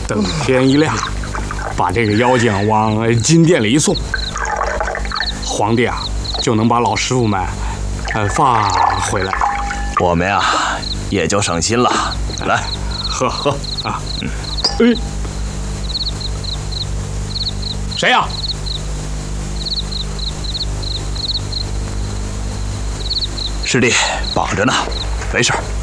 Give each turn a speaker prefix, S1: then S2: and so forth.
S1: 等天一亮，把这个妖精往金殿里一送，皇帝啊就能把老师傅们放回来。
S2: 我们呀也就省心了。来，
S1: 喝啊！谁呀？
S2: 师弟绑着呢，没事。